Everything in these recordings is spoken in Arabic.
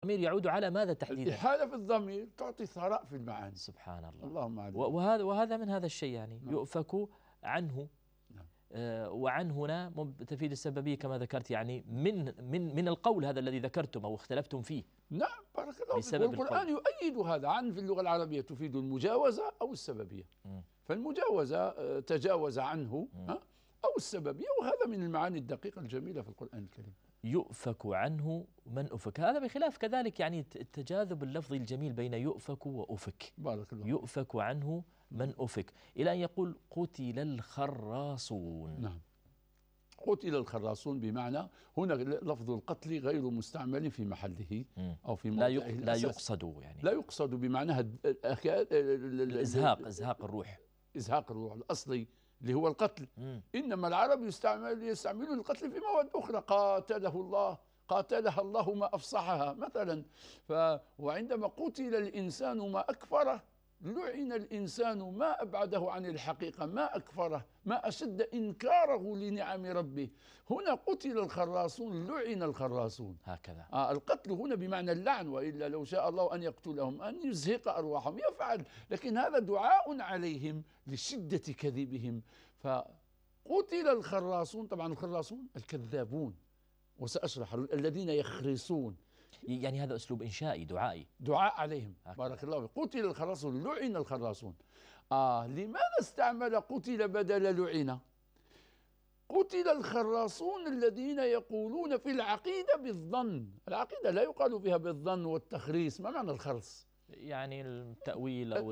الضمير يعود على ماذا تحديدا؟ الإحالة في الضمير تعطي ثراء في المعاني. سبحان الله. اللهم عليك. وهذا من هذا الشيء يعني نعم. يؤفك عنه. نعم. وعن هنا تفيد السببية كما ذكرت، يعني من القول هذا الذي ذكرتم أو اختلفتم فيه. نعم بارك الله فيك. بسبب والقرآن يؤيد هذا. عن في اللغة العربية تفيد المجاوزة أو السببية. فالمجاوزة تجاوز عنه أو السببية، وهذا من المعاني الدقيقة الجميلة في القرآن الكريم. يؤفك عنه من أفك، هذا بخلاف كذلك يعني التجاذب اللفظي الجميل بين يؤفك وأفك. بارك الله. يؤفك عنه من أفك، إلى أن يقول قتل الخراصون. نعم. قتل الخراصون بمعنى هنا لفظ القتل غير مستعمل في محله أو في موضعه لا يقصد، يعني لا يقصد بمعنى إزهاق الروح. إزهاق الروح الأصلي اللي هو القتل. إنما العرب يستعملون القتل في مواد أخرى. قاتلها الله ما أفصحها مثلا. وعندما قتل الإنسان ما أكفره، لعن الإنسان ما أبعده عن الحقيقة، ما أكفره، ما أشد إنكاره لنعم ربه. هنا قتل الخراصون، لعن الخراصون هكذا. القتل هنا بمعنى اللعن، وإلا لو شاء الله أن يقتلهم أن يزهق أرواحهم يفعل، لكن هذا دعاء عليهم لشدة كذبهم. فقتل الخراصون. طبعا الخراصون الكذابون، وسأشرح الذين يخرصون، يعني هذا أسلوب إنشائي دعائي، دعاء عليهم. بارك الله فيك. قتل الخراصون، لعن الخراصون. لماذا استعمل قتل بدل لعن؟ قتل الخراصون الذين يقولون في العقيدة بالظن. العقيدة لا يقال فيها بالظن والتخريص. ما معنى الخرص؟ يعني التأويل أو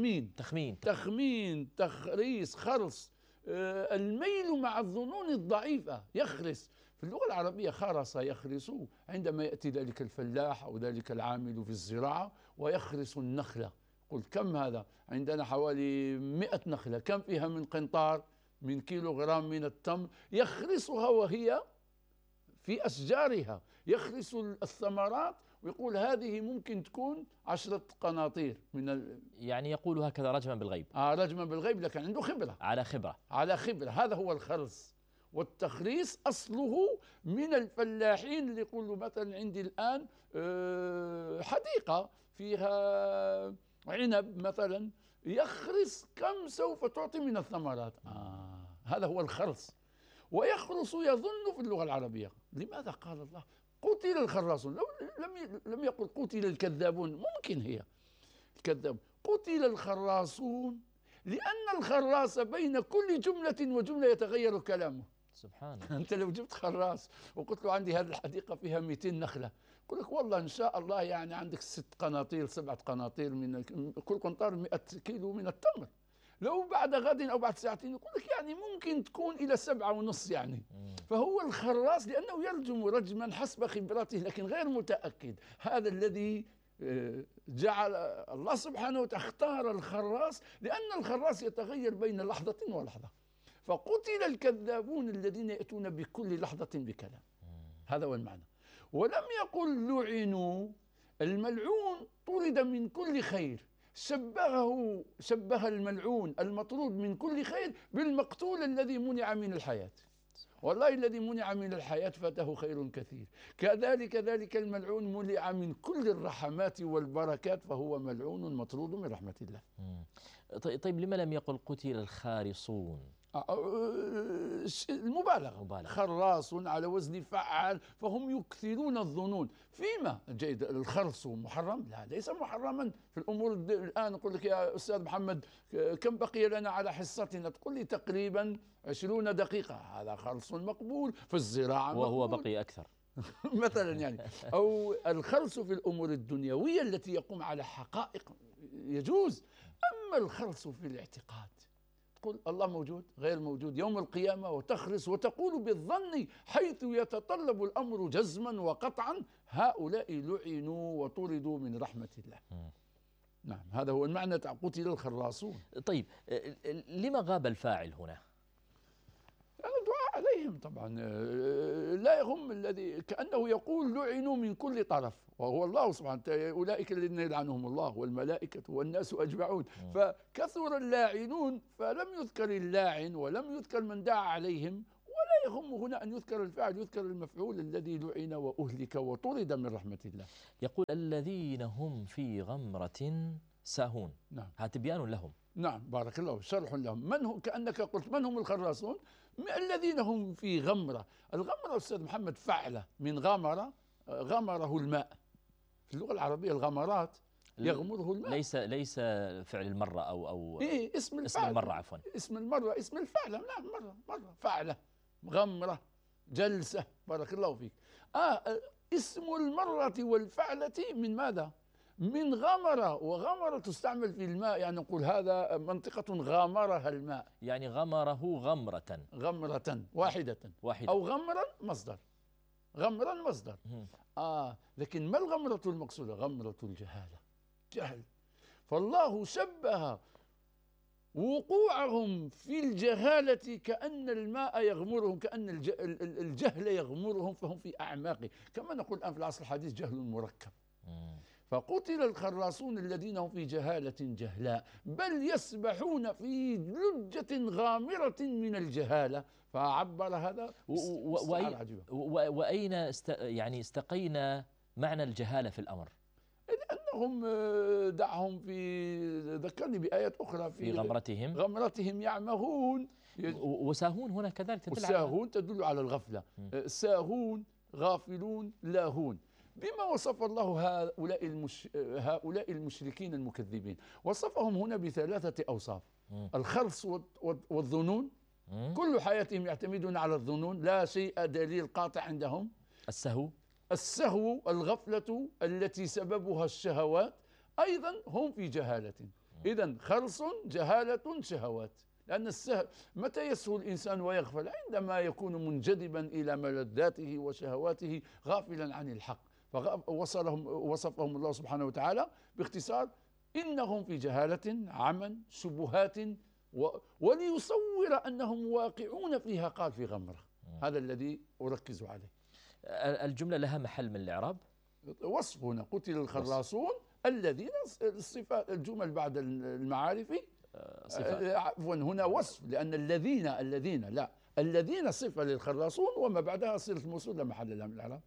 تخمين، تخريص، خرص، الميل مع الظنون الضعيفة. يخرس في اللغة العربية خرس يخرس، عندما يأتي ذلك الفلاح أو ذلك العامل في الزراعة ويخرس النخلة. قل كم هذا؟ عندنا حوالي 100 نخلة، كم فيها من قنطار، من كيلوغرام من التمر؟ يخرسها وهي في أشجارها، يخرس الثمرات ويقول هذه ممكن تكون 10 قناطير من يعني يقول هكذا رجما بالغيب. رجما بالغيب، لكن عنده خبرة. على خبرة. هذا هو الخرس. والتخريص أصله من الفلاحين اللي يقولوا مثلا عندي الآن حديقة فيها عنب مثلا، يخرس كم سوف تعطي من الثمرات. هذا هو الخرس. ويخرس يظن في اللغة العربية. لماذا قال الله قتل الخراصون؟ لو لم يقل قتل الكذابون، ممكن هي الكذاب. قتل الخراصون لأن الخراس بين كل جملة وجملة يتغير كلامه. سبحان الله. أنت لو جبت خراس وقلت له عندي هذه الحديقة فيها 200 نخلة، يقول لك والله إن شاء الله يعني عندك 6 قناطير 7 قناطير من كل قنطار 100 كيلو من التمر. لو بعد غد أو بعد ساعتين يقول لك يعني ممكن تكون إلى 7.5 يعني. فهو الخراس لأنه يرجم رجما حسب خبرته لكن غير متأكد. هذا الذي جعل الله سبحانه وتعالى اختار الخراس، لأن الخراس يتغير بين لحظة ولحظة. فقتل الكذابون الذين يأتون بكل لحظة بكلام. هذا هو المعنى. ولم يقل لعنوا. الملعون طرد من كل خير، شبه الملعون المطرود من كل خير بالمقتول الذي منع من الحياة. والله الذي منع من الحياة فاته خير كثير. كذلك ذلك الملعون منع من كل الرحمات والبركات فهو ملعون مطرود من رحمة الله. طيب لما لم يقل قتل الخارصون؟ المبالغة. خراص على وزن فعال، فهم يكثرون الظنون. فيما جيد الخرص محرم؟ لا، ليس محرما في الأمور. الآن أقول لك يا أستاذ محمد كم بقي لنا على حصتنا؟ تقول لي تقريبا 20 دقيقة. هذا خرص مقبول في الزراعة وهو بقي أكثر مثلا يعني. أو الخرص في الأمور الدنيوية التي يقوم على حقائق يجوز. أما الخرص في الاعتقاد، تقول الله موجود غير موجود يوم القيامة، وتخرس وتقول بالظن حيث يتطلب الأمر جزما وقطعا، هؤلاء لعنوا وطردوا من رحمة الله. نعم، هذا هو المعنى قتل الخراصون. طيب لما غاب الفاعل هنا؟ دعاء عليهم طبعا. لا يهم الذي كأنه يقول لعنوا من كل طرف، وهو الله سبحانه وتعالى. أولئك الذين يلعنهم الله والملائكة والناس أجمعون. فكثر اللاعنون فلم يذكر اللاعن ولم يذكر من دعا عليهم، ولا يهم هنا أن يذكر الفاعل، يذكر المفعول الذي لعن وأهلك وطرد من رحمة الله. يقول الذين هم في غمرة ساهون. نعم. هذا تبيان لهم. نعم بارك الله، شرح لهم. من هم، كأنك قلت من هم الخراصون؟ الذين هم في غمرة. الغمرة أستاذ محمد فعلة من غمرة، غمره الماء. في اللغة العربية الغمرات يغمره الماء. ليس فعل المرة أو إيه، اسم المرة عفوا. اسم المرة، اسم الفعلة. نعم، مرة فعلة، غمرة، جلسة. بارك الله فيك. اسم المرة والفعلة من ماذا؟ من غمرة. وغمرة تستعمل في الماء، يعني نقول هذا منطقة غامرها الماء، يعني غمره غمرة واحدة. أو غمرا مصدر، غمرا مصدر. لكن ما الغمرة المقصودة؟ غمرة الجهالة، جهل. فالله شبه وقوعهم في الجهالة كأن الماء يغمرهم، كأن الجهل يغمرهم، فهم في أعماقه. كما نقول الآن في العصر الحديث جهل مركب. فقتل الخراصون الذين هم في جهالة جهلاء، بل يسبحون في لجة غامرة من الجهالة. فعبر هذا وأين يعني استقينا معنى الجهالة في الأمر؟ لأنهم دعهم في، ذكرني بآيات أخرى، في غمرتهم يعمهون. وساهون هنا كذلك تدل والساهون تدل على الغفلة. ساهون، غافلون، لاهون. بما وصف الله هؤلاء المشركين المكذبين، وصفهم هنا بثلاثة أوصاف: الخرص والظنون، كل حياتهم يعتمدون على الظنون، لا شيء دليل قاطع عندهم. السهو، الغفلة التي سببها الشهوات. أيضا هم في جهالة. إذن خرص، جهالة، شهوات. لأن متى يسهو الإنسان ويغفل؟ عندما يكون منجذبا إلى ملذاته وشهواته، غافلا عن الحق. وصفهم الله سبحانه وتعالى باختصار: إنهم في جهالة، عمى، شبهات، وليصور أنهم واقعون فيها قال في غمرة. هذا الذي أركز عليه. الجملة لها محل من الإعراب. وصف هنا: قتل الخراصون الذين، الصفات، الجمل بعد المعارف عفوا هنا وصف، لأن الذين صفة للخراصون، وما بعدها صلة موصول لا محل لها من الإعراب.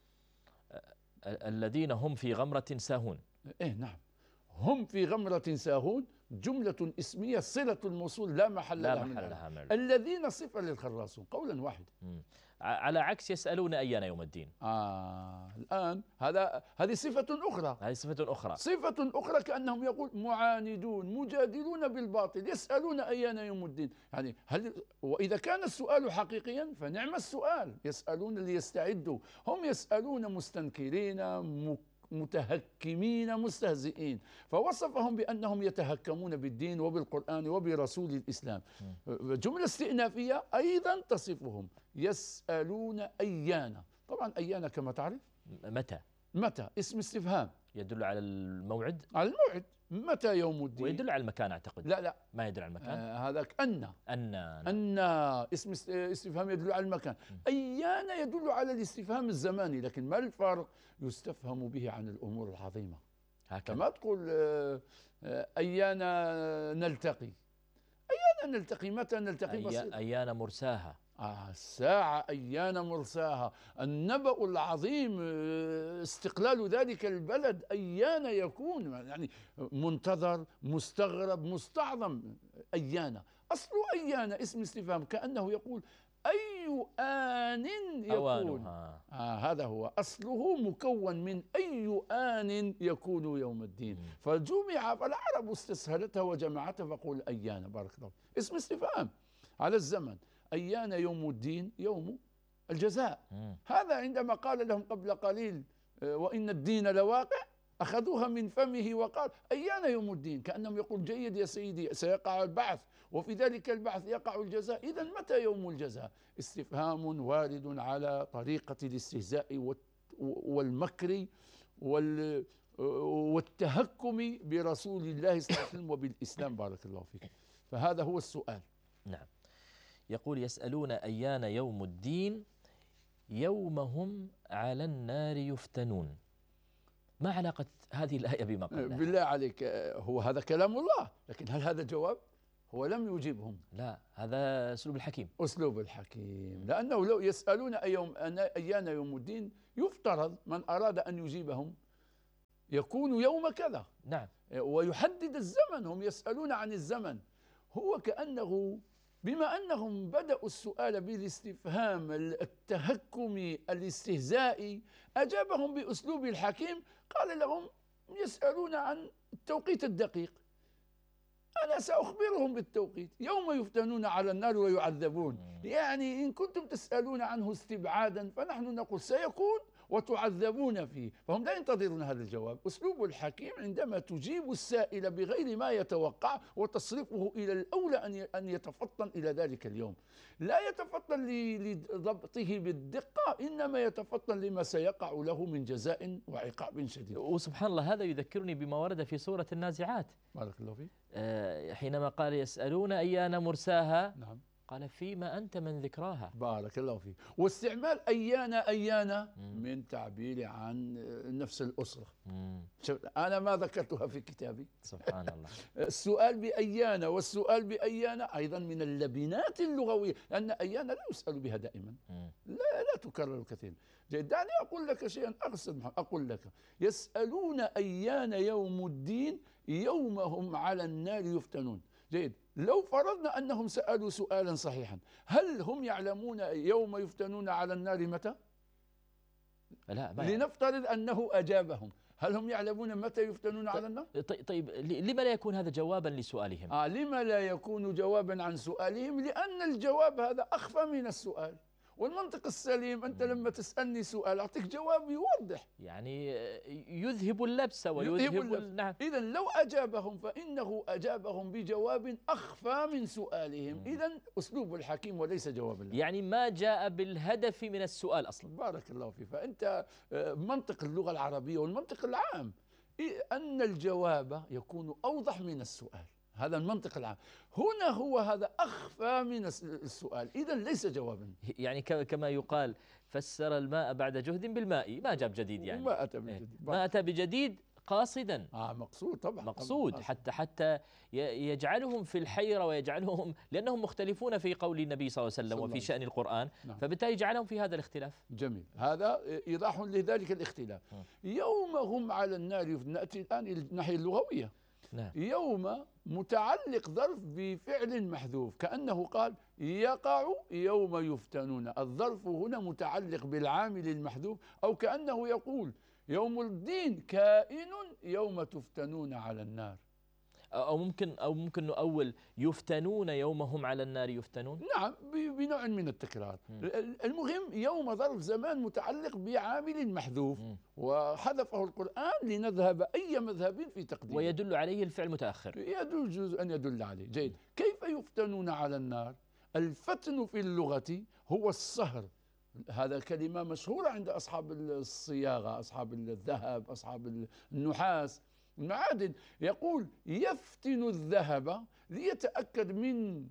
الذين هم في غمرة ساهون. إيه نعم، هم في غمرة ساهون جملة اسمية صلة الموصول لا محل لها من الإعراب. الذين صفة للخراصون قولا واحدا. على عكس يسألون أيان يوم الدين. الآن هذه صفة أخرى. صفة أخرى كأنهم يقول معاندون، مجادلون بالباطل، يسألون أيان يوم الدين. يعني وإذا كان السؤال حقيقيا فنعم السؤال، يسألون ليستعدوا. هم يسألون مستنكرين، متهكمين، مستهزئين. فوصفهم بأنهم يتهكمون بالدين وبالقرآن وبرسول الإسلام. جملة استئنافية أيضا تصفهم: يسألون أيان. طبعا أيان كما تعرف متى اسم استفهام يدل على الموعد. متى يوم الدين، ويدل على المكان أعتقد. لا ما يدل على المكان. هذاك أن اسم استفهام يدل على المكان. أيان يدل على الاستفهام الزماني، لكن ما الفرق؟ يستفهم به عن الأمور العظيمة. كما تقول أيان نلتقي. متى نلتقي؟ أيان مرساها. الساعة أيان مرساها. النبأ العظيم، استقلال ذلك البلد أيان يكون، يعني منتظر، مستغرب، مستعظم. أيان، أصل أيان اسم استفهام، كأنه يقول أي آن يكون. هذا هو أصله، مكون من أي آن يكون يوم الدين. فالعرب استسهلتها وجمعتها فقول أيان. بارك الله. اسم استفهام على الزمن. أيان يوم الدين، يوم الجزاء. هذا عندما قال لهم قبل قليل وإن الدين لواقع، أخذوها من فمه وقال أيان يوم الدين، كأنهم يقول جيد يا سيدي، سيقع البعث، وفي ذلك البعث يقع الجزاء. إذن متى يوم الجزاء؟ استفهام وارد على طريقة الاستهزاء والمكر والتهكم برسول الله صلى الله عليه وسلم وبالإسلام. بارك الله فيك. فهذا هو السؤال. نعم. يقول يسألون أيان يوم الدين يوم هم على النار يفتنون. ما علاقة هذه الآية بما قبلها؟ بالله عليك، هو هذا كلام الله، لكن هل هذا جواب؟ هو لم يجيبهم. لا، هذا أسلوب الحكيم. أسلوب الحكيم، لأنه لو يسألون أيان يوم الدين، يفترض من أراد أن يجيبهم يكون يوم كذا. نعم. ويحدد الزمن، هم يسألون عن الزمن. هو كأنه بما أنهم بدأوا السؤال بالاستفهام التهكمي الاستهزائي، أجابهم بأسلوب الحكيم. قال لهم يسألون عن التوقيت الدقيق، أنا سأخبرهم بالتوقيت، يوم يفتنون على النار ويعذبون. يعني إن كنتم تسألون عنه استبعادا فنحن نقول سيكون وتعذبون فيه. فهم لا ينتظرون هذا الجواب. أسلوب الحكيم عندما تجيب السائل بغير ما يتوقع وتصرفه إلى الأولى أن يتفطن إلى ذلك اليوم، لا يتفطن لضبطه بالدقة، إنما يتفطن لما سيقع له من جزاء وعقاب شديد. وسبحان الله، هذا يذكرني بما ورد في سورة النازعات. بارك الله فيك. حينما قال يسألون أيان مرساها. نعم. قال فيما أنت من ذكراها. بارك الله فيك. واستعمال أيان من تعبير عن نفس الأسرة. أنا ما ذكرتها في كتابي. سبحان الله. السؤال بأيان والسؤال بأيان أيضا من اللبنات اللغوية، لأن أيان لا يسأل بها دائما، لا تكرر كثيرا. دعني أقول لك شيئا أقصد محمد. أقول لك يسألون أيان يوم الدين يوم هم على النار يفتنون. جيد. لو فرضنا أنهم سألوا سؤالا صحيحا، هل هم يعلمون يوم يفتنون على النار متى؟ لا، ما لنفترض أنه أجابهم، هل هم يعلمون متى يفتنون على النار؟ طيب لما لا يكون هذا جوابا لسؤالهم؟ لما لا يكون جوابا عن سؤالهم؟ لأن الجواب هذا أخفى من السؤال. والمنطق السليم أنت لما تسألني سؤال أعطيك جواب يوضح، يعني يذهب اللبس ويذهب نعم. إذا لو أجابهم فإنه أجابهم بجواب أخفى من سؤالهم. إذا أسلوب الحكيم وليس جواب الله، يعني ما جاء بالهدف من السؤال أصلا. بارك الله فيك. فأنت منطق اللغة العربية والمنطق العام أن الجواب يكون أوضح من السؤال، هذا المنطق العام. هنا هو هذا أخفى من السؤال، إذا ليس جوابا. يعني كما يقال فسر الماء بعد جهد بالماء، ما جاب جديد، يعني ما أتى بجديد، ما أتى بجديد قاصدا. مقصود طبعا، مقصود طبعا. حتى يجعلهم في الحيرة ويجعلهم، لأنهم مختلفون في قول النبي صلى الله عليه وسلم وفي شأن القرآن. نعم. فبالتالي جعلهم في هذا الاختلاف. جميل، هذا إيضاح لذلك الاختلاف. يوم هم على النار. نأتي الآن إلى الناحية اللغوية. نعم. يوم متعلق ظرف بفعل محذوف، كأنه قال يقع يوم يفتنون. الظرف هنا متعلق بالعامل المحذوف، أو كأنه يقول يوم الدين كائن يوم تفتنون على النار. أو ممكن نؤول يفتنون يوم هم على النار يفتنون. نعم، بنوع من التكرار. المهم يوم ظرف زمان متعلق بعامل محذوف، وحذفه القرآن لنذهب أي مذهب في تقديمه، ويدل عليه الفعل متأخر، يجوز أن يدل عليه. جيد. كيف يفتنون على النار؟ الفتن في اللغة هو الصهر. هذا كلمة مشهورة عند أصحاب الصياغة، أصحاب الذهب، أصحاب النحاس، المعادن. يقول يفتن الذهب ليتأكد من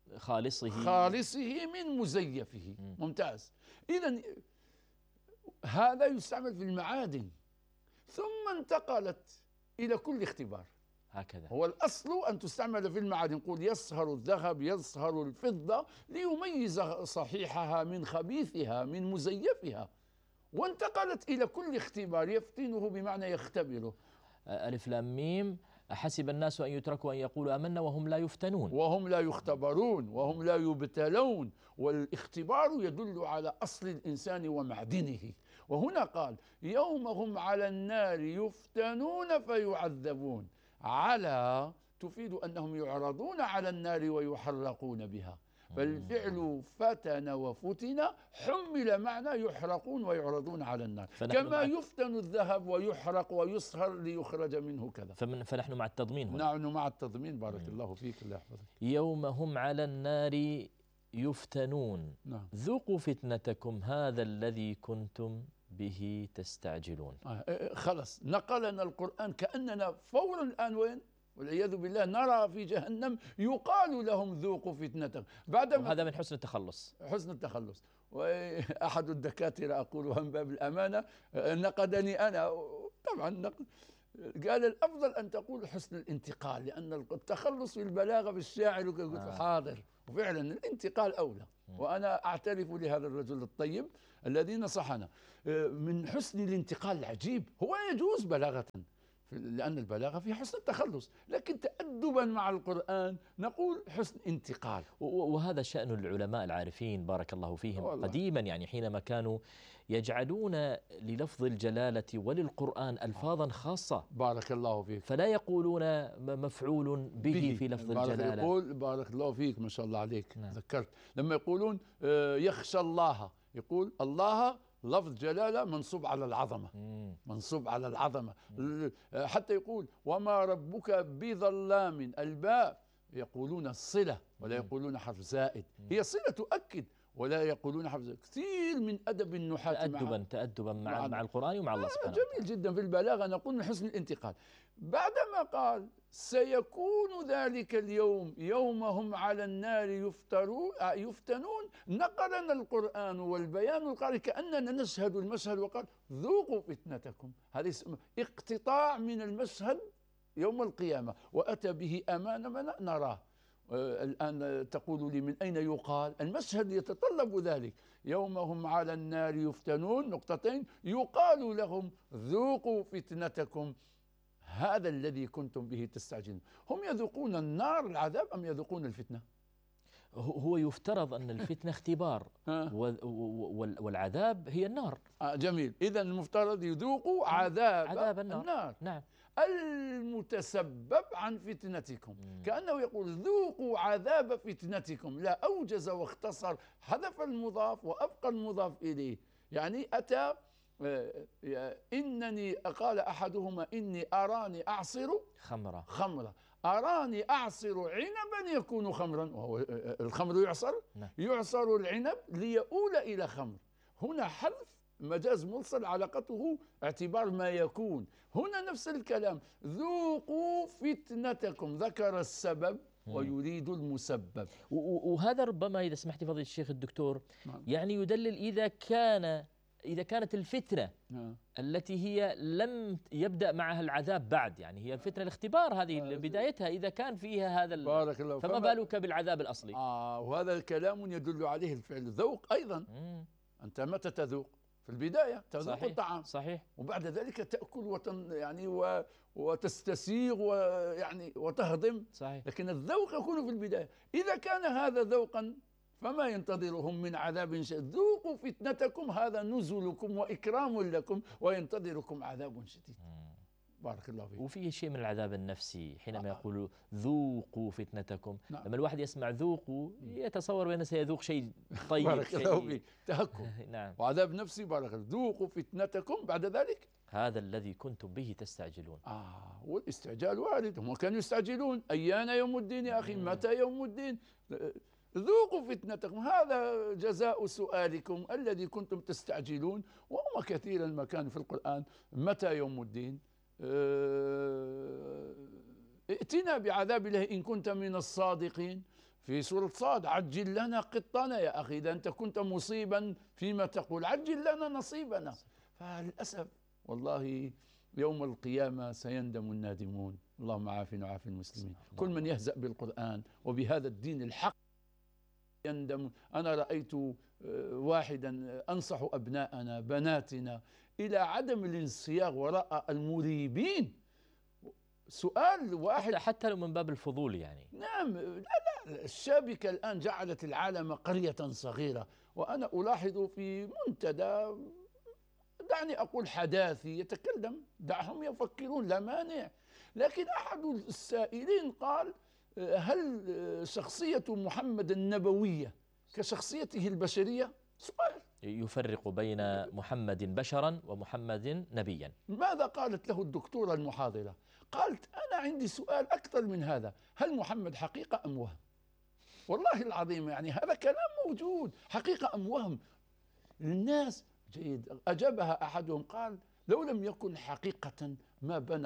خالصه من مزيفه. ممتاز. إذن هذا يستعمل في المعادن، ثم انتقلت إلى كل اختبار. هكذا هو الأصل أن تستعمل في المعادن. قل يصهر الذهب، يصهر الفضة، ليميز صحيحها من خبيثها من مزيفها. وانتقلت إلى كل اختبار. يفتنه بمعنى يختبره. ألف لام ميم أحسب الناس أن يتركوا أن يقولوا آمنا وهم لا يفتنون، وهم لا يختبرون، وهم لا يبتلون. والاختبار يدل على أصل الإنسان ومعدنه. وهنا قال يوم هم على النار يفتنون فيعذبون. على تفيد أنهم يعرضون على النار ويحرقون بها. فالفعل فتن وفتن حمل معنى يحرقون ويعرضون على النار، كما يفتن الذهب ويحرق ويصهر ليخرج منه كذا. فنحن مع التضمين هنا. نحن مع التضمين. بارك الله فيك، الله يحفظك. يوم هم على النار يفتنون. نعم. ذوقوا فتنتكم هذا الذي كنتم به تستعجلون. خلص، نقلنا القرآن كأننا فورا الآن وين؟ والعياذ بالله نرى في جهنم يقال لهم ذوقوا فتنتكم. وهذا من حسن التخلص. حسن التخلص. وأحد الدكاترة، أقولها من باب الأمانة، نقدني أنا طبعا قال الأفضل أن تقول حسن الانتقال، لأن التخلص في البلاغة بالشاعر قلت حاضر، وفعلا الانتقال أولى. وأنا أعترف لهذا الرجل الطيب الذي نصحنا من حسن الانتقال العجيب. هو يجوز بلاغة لأن البلاغة في حسن التخلص، لكن تأدبا مع القرآن نقول حسن انتقال. وهذا شأن العلماء العارفين بارك الله فيهم قديما، يعني حينما كانوا يجعلون للفظ الجلالة وللقرآن ألفاظا خاصة بارك الله فيك، فلا يقولون مفعول به في لفظ الجلالة. يقول بارك الله فيك ما شاء الله عليك. نعم. ذكرت لما يقولون يخشى الله، يقول الله لفظ جلالة منصوب على العظمة، منصوب على العظمة. حتى يقول وما ربك بظلام، الباء يقولون الصلة ولا يقولون حرف زائد، هي صلة تؤكد ولا يقولون حرف زائد. كثير من أدب النحاة تأدبا مع القرآن ومع الله سبحانه وتعالى. جميل جدا. في البلاغة نقول من حسن الانتقال. بعدما قال سيكون ذلك اليوم يوم هم على النار يفتنون، نقلنا القرآن والبيان القارئ كأننا نشهد المشهد، وقال ذوقوا فتنتكم. هذا اقتطاع من المشهد يوم القيامة، وأتى به أمام من نراه. الآن تقول لي من أين يقال؟ المشهد يتطلب ذلك. يوم هم على النار يفتنون نقطتين، يقال لهم ذوقوا فتنتكم هذا الذي كنتم به تستعجلون. هم يذوقون النار العذاب أم يذوقون الفتنة؟ هو يفترض أن الفتنة اختبار والعذاب هي النار. جميل. إذن المفترض يذوقوا عذاب النار. نعم. المتسبب عن فتنتكم، كأنه يقول ذوقوا عذاب فتنتكم، لا أوجز واختصر، حذف المضاف وأبقى المضاف إليه. يعني أتى إنني قال أحدهما إني أراني أعصر خمرة، أراني أعصر عنبا يكون خمرا، وهو الخمر يعصر العنب ليؤول إلى خمر. هنا حذف مجاز مرسل علاقته اعتبار ما يكون. هنا نفس الكلام ذوقوا فتنتكم، ذكر السبب ويريد المسبب. وهذا ربما إذا سمحت فضيلة الشيخ الدكتور يعني يدلل إذا كانت الفتنة التي هي لم يبدأ معها العذاب بعد، يعني هي الفتنة الاختبار هذه بدايتها، إذا كان فيها هذا بارك الله فما بالك بالعذاب الأصلي. وهذا الكلام يدل عليه الفعل. ذوق أيضا. أنت متى تذوق؟ في البداية تذوق الطعام، صحيح، وبعد ذلك تأكل وتستسيغ ويعني وتهضم، صحيح. لكن الذوق يكون في البداية. إذا كان هذا ذوقا فما ينتظرهم من عذاب شديد. ذوقوا فتنتكم، هذا نزلكم وإكرام لكم، وينتظركم عذاب شديد. بارك الله فيك. وفيه شيء من العذاب النفسي حينما يقول ذوقوا فتنتكم. نعم. لما الواحد يسمع ذوقوا يتصور بأنه سيذوق شيء طيب. بارك الله فيك. تهكم. نعم. وعذاب نفسي. بارك الله. ذوقوا فتنتكم بعد ذلك هذا الذي كنتم به تستعجلون. والاستعجال وارد. هم كانوا يستعجلون أيان يوم الدين يا أخي، متى يوم الدين؟ ذوقوا فتنتكم، هذا جزاء سؤالكم الذي كنتم تستعجلون. وهم كثيرا ما كان في القرآن متى يوم الدين، ائتنا بعذاب الله إن كنت من الصادقين. في سورة صاد عجل لنا قطنا. يا أخي إذا أنت كنت مصيبا فيما تقول عجل لنا نصيبنا. فللأسف والله يوم القيامة سيندم النادمون. اللهم عافنا وعاف المسلمين. كل من يهزأ بالقرآن وبهذا الدين الحق يندم. أنا رأيت واحدا أنصح أبناءنا بناتنا إلى عدم الانصياغ وراء المريبين. سؤال واحد حتى لو من باب الفضول يعني. نعم. لا الشابكة الآن جعلت العالم قرية صغيرة، وأنا ألاحظ في منتدى دعني أقول حداثي يتكلم، دعهم يفكرون لا مانع. لكن أحد السائلين قال هل شخصية محمد النبوية كشخصيته البشرية؟ سؤال يفرق بين محمد بشرا ومحمد نبيا. ماذا قالت له الدكتورة المحاضرة؟ قالت أنا عندي سؤال أكثر من هذا، هل محمد حقيقة أم وهم؟ والله العظيم يعني هذا كلام موجود، حقيقة أم وهم؟ الناس جيد. أجابها أحدهم قال لو لم يكن حقيقة ما بنى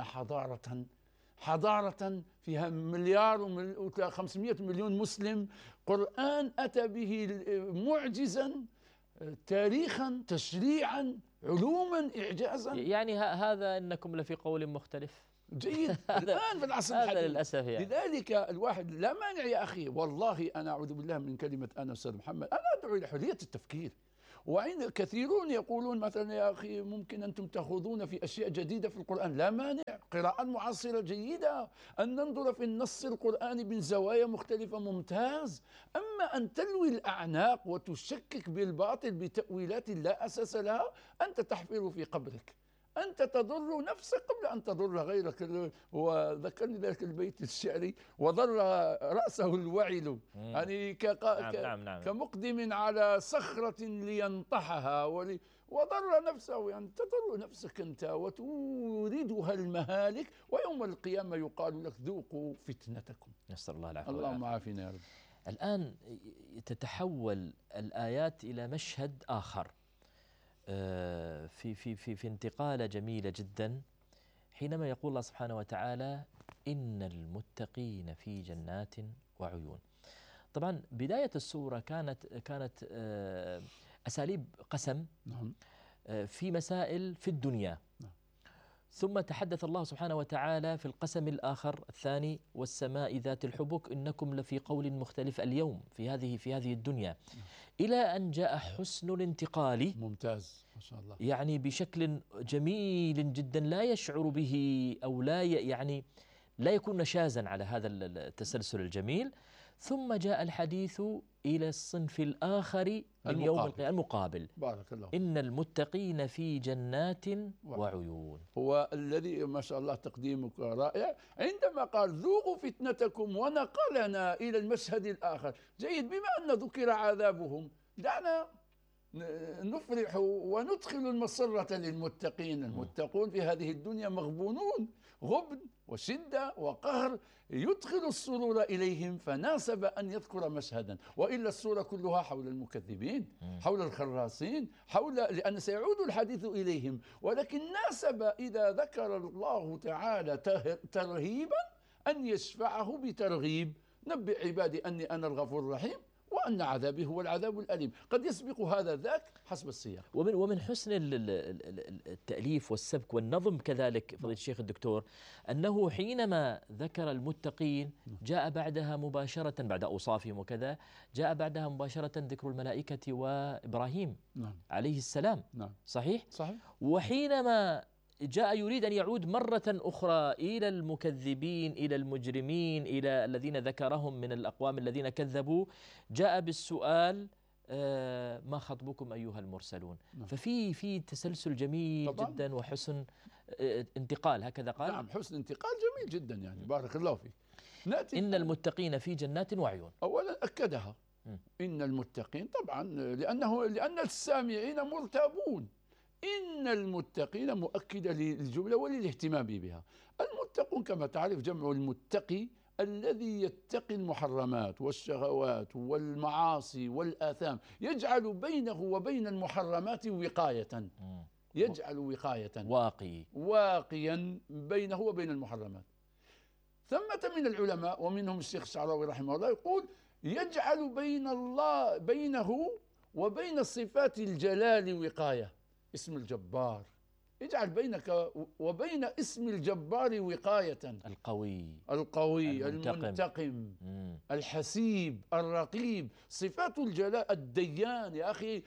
حضارة فيها 1,500,000,000 مسلم، قرآن أتى به معجزا، تاريخا، تشريعا، علوما إعجازا. يعني هذا إنكم لفي قول مختلف. جيد. الآن في العصر الحديث هذا للأسف يعني. لذلك الواحد لا مانع يا أخي، والله أنا أعوذ بالله من كلمة أنا أستاذ محمد، أنا أدعو إلى حرية التفكير. وعند كثيرون يقولون مثلا يا أخي ممكن أنتم تأخذون في أشياء جديدة في القرآن، لا مانع، قراءة معاصرة جيدة، أن ننظر في النص القرآني من زوايا مختلفة ممتاز. أما أن تلوي الأعناق وتشكك بالباطل بتأويلات لا أساس لها، أنت تحفر في قبرك، أنت تضر نفسك قبل أن تضر غيرك. وذكرني ذلك البيت الشعري: وضر رأسه الوعل، يعني نعم. كمقدم على صخرة لينطحها، وضر نفسه، يعني تضر نفسك أنت وتوردها المهالك، ويوم القيامة يقال لك ذوقوا فتنتكم. نسأل الله العافية. اللهم عافنا يا رب. الآن تتحول الآيات إلى مشهد آخر، في انتقالة جميلة جدا، حينما يقول الله سبحانه وتعالى: إن المتقين في جنات وعيون. طبعا بداية السورة كانت أساليب قسم في مسائل في الدنيا، ثم تحدث الله سبحانه وتعالى في القسم الآخر الثاني: والسماء ذات الحبك إنكم لفي قول مختلف اليوم في هذه الدنيا، إلى أن جاء حسن الانتقال. ممتاز ما شاء الله، يعني بشكل جميل جدا لا يشعر به أو لا يكون نشازا على هذا التسلسل الجميل. ثم جاء الحديث إلى الصنف الآخر من يوم المقابل. بارك الله. إن المتقين في جنات وعيون. هو الذي ما شاء الله تقديمك رائع، عندما قال ذوقوا فتنتكم ونقلنا إلى المشهد الآخر. جيد، بما أن ذكر عذابهم دعنا نفرح وندخل المسرة للمتقين. المتقون في هذه الدنيا مغبونون، غبن وشدة وقهر، يدخل السرور إليهم، فناسب أن يذكر مشهدا، وإلا السورة كلها حول المكذبين، حول الخراصين، لأن سيعود الحديث إليهم، ولكن ناسب إذا ذكر الله تعالى ترهيبا أن يشفعه بترغيب: نبئ عبادي أني أنا الغفور الرحيم وأن عذابي هو العذاب الأليم. قد يسبق هذا ذاك حسب السياق. ومن حسن التأليف والسبك والنظم كذلك فضيلة الشيخ الدكتور، أنه حينما ذكر المتقين جاء بعدها مباشرة، بعد أوصافهم وكذا، جاء بعدها مباشرة ذكر الملائكة وإبراهيم عليه السلام. صحيح؟ وحينما جاء يريد أن يعود مرة أخرى إلى المكذبين، إلى المجرمين، إلى الذين ذكرهم من الأقوام الذين كذبوا، جاء بالسؤال: ما خطبكم أيها المرسلون؟ ففي تسلسل جميل طبعا جدا وحسن انتقال، هكذا قال. نعم، حسن انتقال جميل جدا، يعني بارك الله فيك. نأتي إن المتقين في جنات وعيون. أولا أكدها إن المتقين طبعا لأن السامعين مرتابون. إن المتقين مؤكدة للجملة وللاهتمام بها. المتقون كما تعرف جمع المتقي، الذي يتقي المحرمات والشهوات والمعاصي والآثام، يجعل بينه وبين المحرمات وقاية، يجعل وقاية، واقيا بينه وبين المحرمات. ثمة من العلماء ومنهم الشيخ الشعراوي رحمه الله يقول: يجعل بينه وبين صفات الجلال وقاية. اسم الجبار، اجعل بينك وبين اسم الجبار وقاية. القوي المنتقم الحسيب الرقيب. صفات الجلال. الديان يا أخي،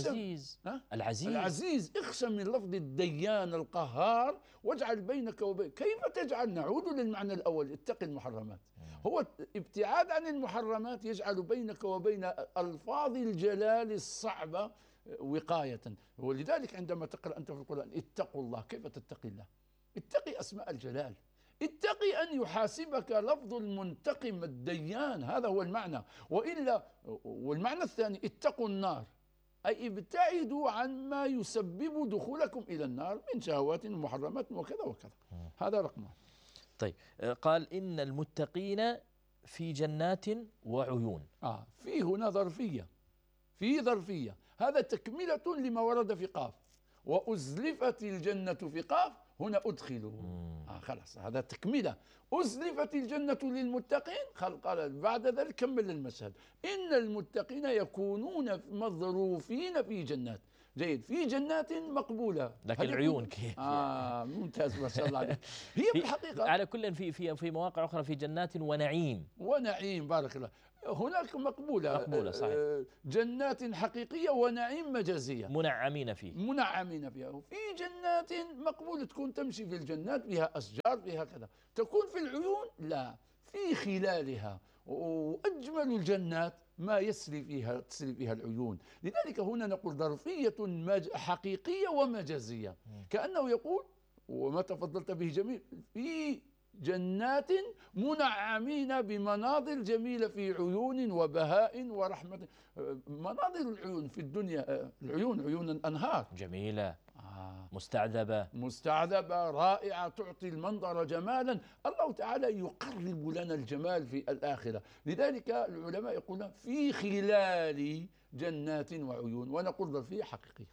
العزيز اخشى من لفظ الديان القهار، واجعل بينك وبين. كيف تجعل؟ نعود للمعنى الأول: اتق المحرمات. هو ابتعاد عن المحرمات يجعل بينك وبين ألفاظ الجلال الصعبة وقاية. ولذلك عندما تقرأ أنت في القرآن: اتقوا الله. كيف تتقي الله؟ اتقي أسماء الجلال، اتقي أن يحاسبك لفظ المنتقم الديان، هذا هو المعنى. وإلا، والمعنى الثاني: اتقوا النار، أي ابتعدوا عن ما يسبب دخولكم إلى النار من شهوات ومحرمات وكذا وكذا. هذا رقم واحد. طيب، قال: إن المتقين في جنات وعيون. في هنا ظرفية، في ظرفية. هذا تكملة لما ورد في قاف: وأزلفت الجنة في قاف، هنا أدخلوا. خلاص، هذا تكملة. أزلفت الجنة للمتقين، قال بعد ذلك كمل المشهد: إن المتقين يكونون مظروفين في جنات. جيد. في جنات مقبولة. لكن العيون كيف؟ ممتاز ما شاء الله عليك. هي في الحقيقة على كل في مواقع أخرى في جنات ونعيم. ونعيم، بارك الله. هناك مقبولة صحيح. جنات حقيقية ونعيم مجازية منعمين فيها. وفي جنات مقبولة تكون تمشي في الجنات فيها أشجار فيها كذا. تكون في العيون لا، في خلالها. وأجمل الجنات ما تسري فيها العيون. لذلك هنا نقول ظرفية حقيقية ومجازية، كأنه يقول وما تفضلت به جميل، في جنات منعمين بمناظر جميلة في عيون وبهاء ورحمة. مناظر العيون في الدنيا، عيون الأنهار جميلة، مستعذبة رائعة، تعطي المنظر جمالا. الله تعالى يقرب لنا الجمال في الآخرة. لذلك العلماء يقولون في خلال جنات وعيون، ونقول ظرفية حقيقية.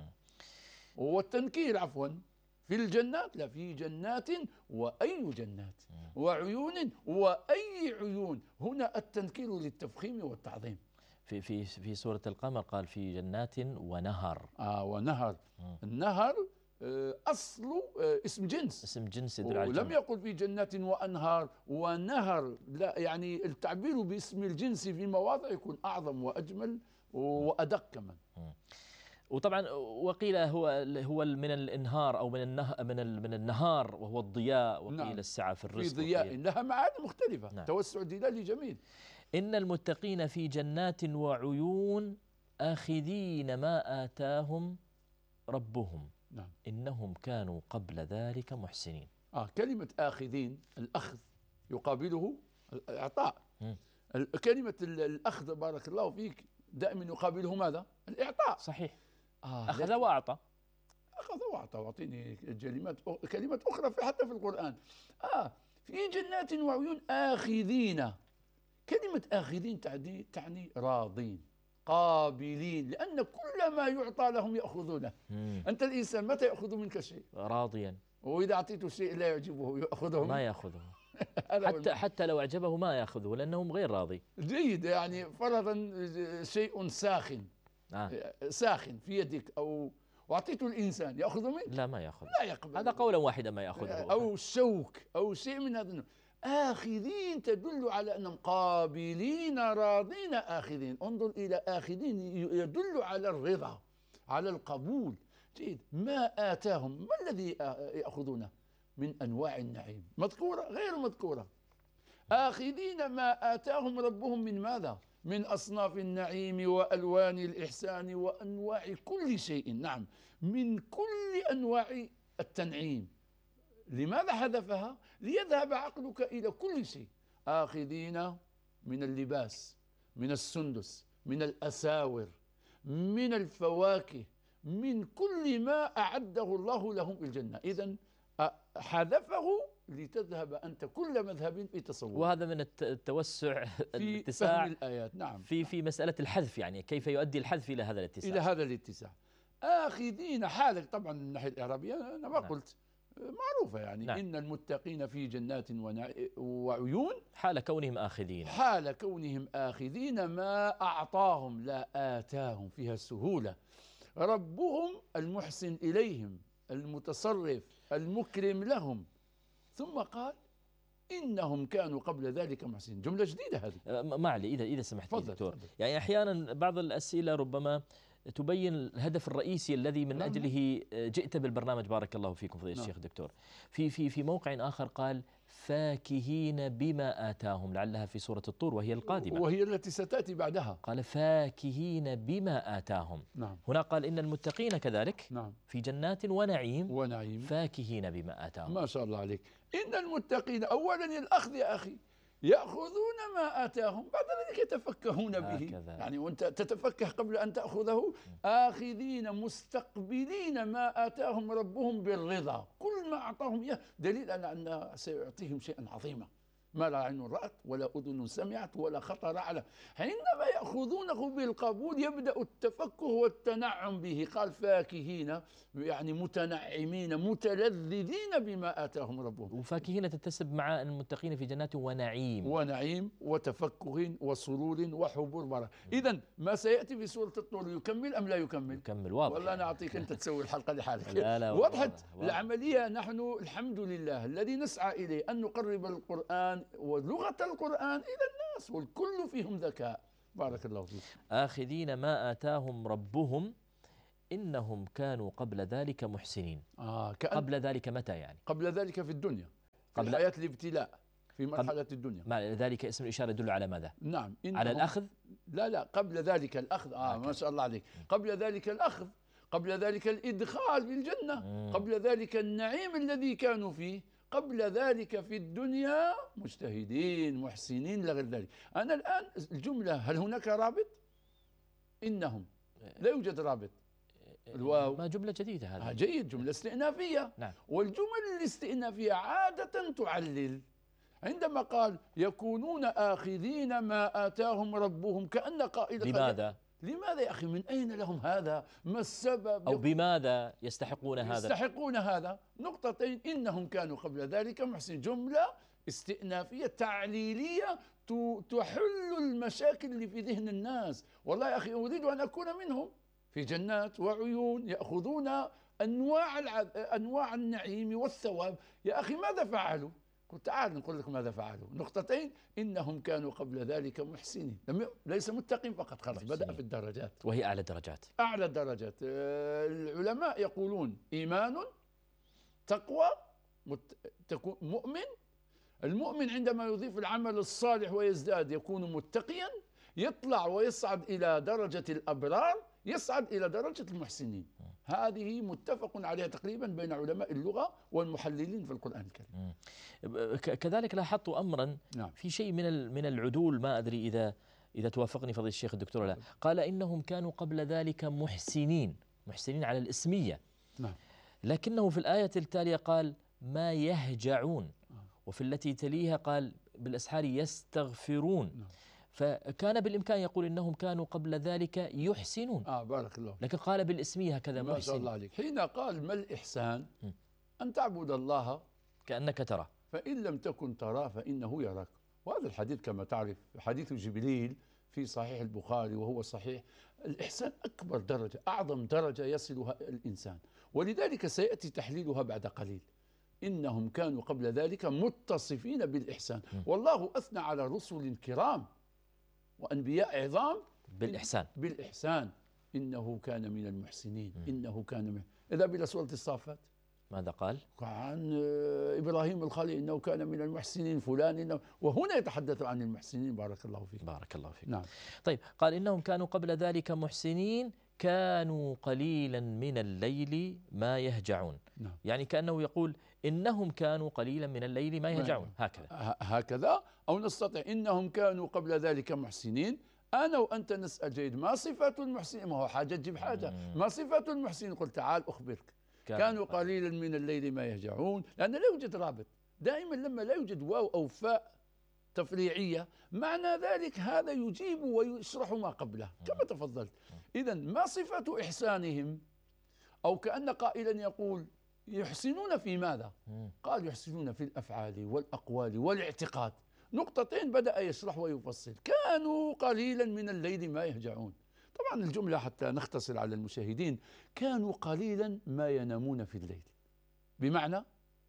والتنكير عفوا في الجنات، لا، في جنات وأي جنات، وعيون وأي عيون. هنا التنكير للتفخيم والتعظيم. في سورة القمر قال في جنات ونهر. ونهر. النهر أصله اسم جنس يدل على ولم يقل في جنات وأنهار ونهر، لا، يعني التعبير باسم الجنس في مواضع يكون أعظم وأجمل وأدق كمان. وطبعا وقيل هو من الانهار او من النهار وهو الضياء، وقيل نعم. السعة في الرزق، في ضياء لها معاني مختلفة. نعم. توسع دلالي جميل. إن المتقين في جنات وعيون آخذين ما آتاهم ربهم. نعم. إنهم كانوا قبل ذلك محسنين. كلمة آخذين، الأخذ يقابله الإعطاء. كلمة الأخذ بارك الله فيك دائما يقابله ماذا؟ الإعطاء. صحيح. أخذ وأعطى. واعطيني كلمات أخرى حتى في القرآن. في جنات وعيون آخذين. كلمة آخذين تعني راضين قابلين، لأن كل ما يعطى لهم يأخذونه. أنت الإنسان متى يأخذ منك شيء؟ راضيا. وإذا أعطيته شيء لا يعجبه يأخذه؟ ما يأخذه. حتى لو أعجبه ما يأخذه لأنه غير راضي. جيد. يعني فرضا شيء ساخن ساخن في يدك وأعطيته الإنسان يأخذ منك؟ لا، ما يأخذ. لا يقبل. هذا قولا واحدا ما يأخذه. أو شوك أو شيء من هذا. آخذين تدل على أنهم قابلين راضين آخذين. انظر إلى آخذين يدل على الرضا، على القبول. جيد. ما آتاهم، ما الذي يأخذونه من أنواع النعيم؟ مذكورة غير مذكورة. آخذين ما آتاهم ربهم من ماذا؟ من أصناف النعيم وألوان الإحسان وأنواع كل شيء. نعم، من كل أنواع التنعيم. لماذا حذفها؟ ليذهب عقلك إلى كل شيء. آخذين من اللباس، من السندس، من الأساور، من الفواكه، من كل ما أعده الله لهم في الجنة. إذن حذفه لتذهب أنت كل مذهب في تصور. وهذا من التوسع في فهم الآيات. نعم. في مسألة الحذف، يعني كيف يؤدي الحذف إلى هذا الاتساع. آخذين حالك طبعا من الناحية الإعرابية أنا ما قلت معروفة يعني. نعم. إن المتقين في جنات وعيون حال كونهم آخذين ما أعطاهم، لا آتاهم، فيها سهولة. ربهم المحسن إليهم، المتصرف، المكرم لهم. ثم قال إنهم كانوا قبل ذلك محسنين. جملة جديدة هذه. ما علي إذا سمحت لي دكتور. يعني أحيانا بعض الأسئلة ربما تبين الهدف الرئيسي الذي من أجله جئت بالبرنامج. بارك الله فيكم فضيلة الشيخ دكتور. في موقع آخر قال فاكهين بما آتاهم، لعلها في سورة الطور وهي القادمة، وهي التي ستأتي بعدها. قال فاكهين بما آتاهم. نعم. هنا قال إن المتقين كذلك. نعم. في جنات ونعيم فاكهين بما آتاهم. ما شاء الله عليك. إن المتقين أولا الأخذ يا أخي، يأخذون ما آتاهم، بعد ذلك يتفكهون به. يعني وأنت تتفكه قبل أن تأخذه. آخذين مستقبلين ما آتاهم ربهم بالرضا. كل ما أعطاهم إياه دليل على أن سيعطيهم شيئا عظيما. ما لا عين رأت ولا أذن سمعت ولا خطر على. حينما يأخذونه بالقبول يبدأ التفكه والتنعم به. قال فاكهين يعني متنعمين متلذذين بما آتاهم ربهم. وفاكهين تتسب مع المتقين في جنات ونعيم. ونعيم وتفكه وسرور وحبور بركة. إذا ما سيأتي في سورة الطور يكمل أم لا يكمل؟ يكمل واضح. والله أنا أعطيك أنت تسوي الحلقة لحالك. لا وضحت العملية. نحن الحمد لله الذي نسعى إليه أن نقرب القرآن ولغة القرآن إلى الناس، والكل فيهم ذكاء. بارك الله فيك. آخذين ما آتاهم ربهم إنهم كانوا قبل ذلك محسنين. قبل ذلك متى يعني؟ قبل ذلك في الدنيا، قبل حياة الابتلاء في مرحلة الدنيا. ما ذلك اسم الإشارة يدل على ماذا؟ نعم على الأخذ. لا قبل ذلك الأخذ. ما شاء الله عليك. قبل ذلك الأخذ، قبل ذلك الإدخال في الجنة، قبل ذلك النعيم الذي كانوا فيه، قبل ذلك في الدنيا مجتهدين محسنين لغير ذلك. أنا الآن الجملة هل هناك رابط؟ إنهم لا يوجد رابط. الواو ما جملة جديدة هذا. جيد، جملة استئنافية. نعم. والجمل الاستئنافية عادة تعلل. عندما قال يكونون آخذين ما آتاهم ربهم كأن قائل لماذا يا أخي؟ من أين لهم هذا؟ ما السبب؟ أو بماذا يستحقون هذا؟ يستحقون هذا. نقطتين. إنهم كانوا قبل ذلك محسنين. جملة استئنافية تعليلية تحل المشاكل اللي في ذهن الناس. والله يا أخي أريد أن أكون منهم في جنات وعيون يأخذون أنواع النعيم والثواب. يا أخي ماذا فعلوا؟ قلت تعال نقول لك ماذا فعلوا. نقطتين. إنهم كانوا قبل ذلك محسنين. ليس متقين فقط، خلاص بدأ في الدرجات وهي أعلى الدرجات. أعلى الدرجات. العلماء يقولون إيمان، تقوى، تكون مؤمن. المؤمن عندما يضيف العمل الصالح ويزداد يكون متقيا، يطلع ويصعد إلى درجة الأبرار، يصعد إلى درجة المحسنين. هذه متفق عليها تقريبا بين علماء اللغة والمحللين في القرآن الكريم. كذلك لاحظت أمرا في شيء من العدول، ما أدري إذا توافقني فضيلة الشيخ الدكتور لا. قال إنهم كانوا قبل ذلك محسنين على الإسمية. لكنه في الآية التالية قال ما يهجعون، وفي التي تليها قال بالأسحار يستغفرون. فكان بالإمكان يقول إنهم كانوا قبل ذلك يحسنون. بارك الله. لكن قال بالإسمية هكذا محسن. ما شاء الله عليك. حين قال ما الإحسان؟ أن تعبد الله كأنك ترى، فإن لم تكن تراه فإنه يراك. وهذا الحديث كما تعرف حديث جبريل في صحيح البخاري وهو صحيح. الإحسان أكبر درجة، أعظم درجة يصلها الإنسان، ولذلك سيأتي تحليلها بعد قليل. إنهم كانوا قبل ذلك متصفين بالإحسان. والله أثنى على رسل كرام وأنبياء عظام بالإحسان. إنه كان من المحسنين. إنه كان من. إذا بلا سورة الصافات ماذا قال؟ عن إبراهيم الخليل إنه كان من المحسنين فلان إنه، وهنا يتحدث عن المحسنين. بارك الله فيك. بارك الله فيك. نعم. طيب قال إنهم كانوا قبل ذلك محسنين كانوا قليلا من الليل ما يهجعون. نعم. يعني كأنه يقول إنهم كانوا قليلا من الليل ما يهجعون. هكذا أو نستطيع إنهم كانوا قبل ذلك محسنين. أنا وأنت نسأل جيد ما صفة المحسنين؟ ما هو حاجة تجيب حاجة. ما صفة المحسنين؟ قل تعال أخبرك. كانوا قليلا من الليل ما يهجعون، لأن لا يوجد رابط. دائما لما لا يوجد واو أو فاء تفريعية معنى ذلك هذا يجيب ويشرح ما قبله كما تفضلت. إذن ما صفة إحسانهم؟ أو كأن قائلا يقول يحسنون في ماذا؟ قال يحسنون في الأفعال والأقوال والاعتقاد. نقطتين بدأ يشرح ويفصل. كانوا قليلا من الليل ما يهجعون. طبعا الجملة حتى نختصر على المشاهدين، كانوا قليلا ما ينامون في الليل. بمعنى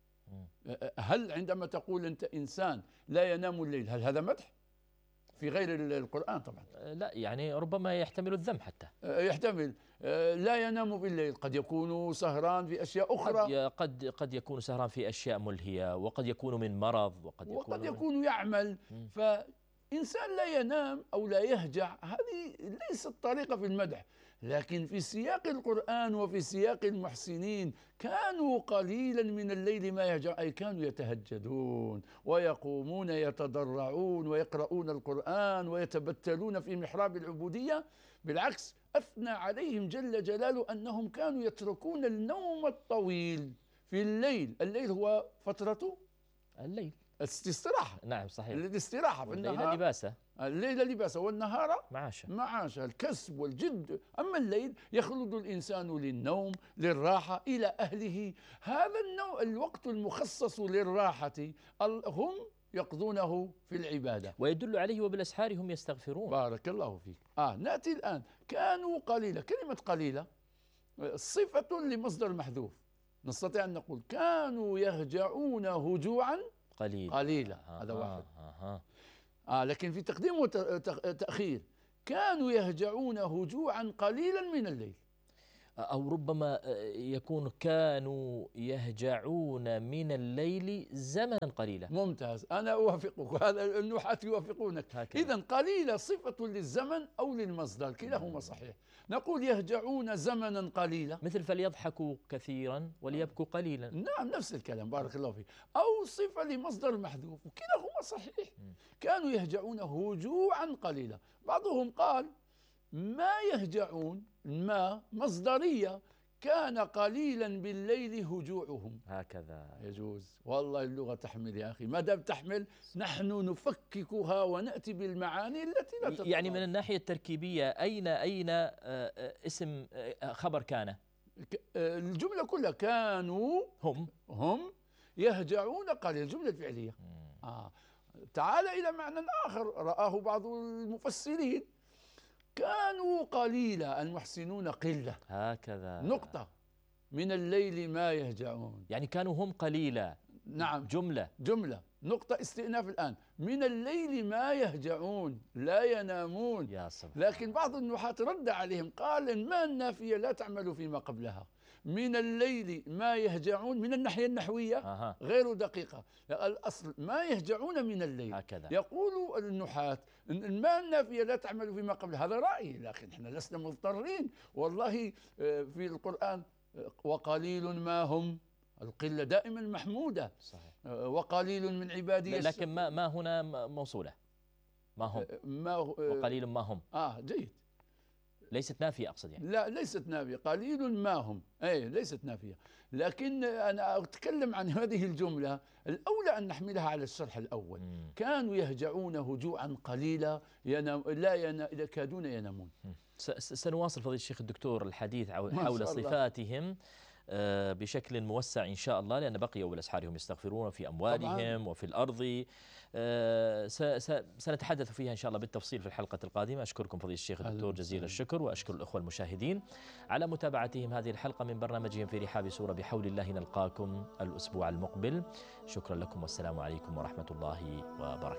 هل عندما تقول أنت إنسان لا ينام الليل هل هذا مدح؟ في غير القرآن طبعا لا، يعني ربما يحتمل الذم حتى يحتمل. لا ينام بالليل، قد يكون سهران في أشياء أخرى، قد يكون سهران في أشياء ملهية، وقد يكون من مرض، وقد يكون يعمل. فإنسان لا ينام أو لا يهجع هذه ليست طريقة في المدح. لكن في سياق القرآن وفي سياق المحسنين كانوا قليلا من الليل ما يهجعون، أي كانوا يتهجدون ويقومون يتضرعون ويقرؤون القرآن ويتبتلون في محراب العبودية. بالعكس أثنى عليهم جل جلاله أنهم كانوا يتركون النوم الطويل في الليل. الليل هو فترة استراحة. نعم صحيح. الاستراحة في النهار، الليل لباسه، الليل لباسه والنهار معاشه، معاشه، الكسب والجد. أما الليل يخلد الإنسان للنوم، للراحة، إلى أهله. هذا الوقت المخصص للراحة هم يقضونه في العبادة. ويدل عليه وبالأسحار هم يستغفرون. بارك الله فيك. نأتي الآن، كانوا قليلة. كلمة قليلة صفة لمصدر محذوف، نستطيع أن نقول كانوا يهجعون هجوعا قليلا. هذا واحد. لكن في تقديم وتأخير، كانوا يهجعون هجوعا قليلا من الليل. أو ربما يكون كانوا يهجعون من الليل زمنا قليلا. ممتاز، أنا أوافقك، هذا النحاة يوافقونك. إذن قليلة صفة للزمن أو للمصدر، كلاهما صحيح. نقول يهجعون زمنا قليلا، مثل فليضحكوا كثيرا وليبكوا قليلا. نعم نفس الكلام، بارك الله فيك. أو صفة لمصدر محذوف، وكلاهما صحيح. كانوا يهجعون هجوعا قليلا. بعضهم قال ما يهجعون، ما مصدرية، كان قليلا بالليل هجوعهم. هكذا يجوز. والله اللغة تحمل يا أخي، ما دام تحمل نحن نفككها ونأتي بالمعاني التي لا تتطابق. يعني من الناحية التركيبية أين اسم خبر كان؟ الجملة كلها كانوا هم يهجعون قليلا، الجملة الفعلية. تعال إلى معنى آخر رآه بعض المفسرين، كانوا قليلا، المحسنون قلة. هكذا نقطة. من الليل ما يهجعون، يعني كانوا هم قليلا. نعم، جملة نقطة استئناف. الآن من الليل ما يهجعون، لا ينامون. يا سبحان. لكن بعض النحاة رد عليهم قال إن ما النافية لا تعمل فيما قبلها. من الليل ما يهجعون من الناحية النحوية غير دقيقة. الأصل ما يهجعون من الليل. هكذا يقول النحاة إن ما النافية لا تعمل فيما قبلها، هذا رأي، لكن احنا لسنا مضطرين. والله في القرآن وقليل ما هم، القلة دائما محمودة. صحيح. وقليل من عبادي لكن ما هنا موصولة، ما هم، وقليل ما هم. جيد. ليست نافية أقصد يعني. لا ليست نافية، قليل ما هم، ليست نافية. لكن أنا أتكلم عن هذه الجملة، الأولى أن نحملها على الشرح الأول. كانوا يهجعون هجوعا قليلا، لا يكادون ينامون. سنواصل فضيلة الشيخ الدكتور الحديث حول صفاتهم بشكل موسع إن شاء الله، لأن بقي وبالأسحار هم يستغفرون في أموالهم طبعا. وفي الأرض سنتحدث فيها إن شاء الله بالتفصيل في الحلقة القادمة. أشكركم فضيلة الشيخ الدكتور جزيل الشكر، وأشكر الأخوة المشاهدين على متابعتهم هذه الحلقة من برنامجهم في رحاب سورة. بحول الله نلقاكم الأسبوع المقبل. شكرا لكم والسلام عليكم ورحمة الله وبركاته.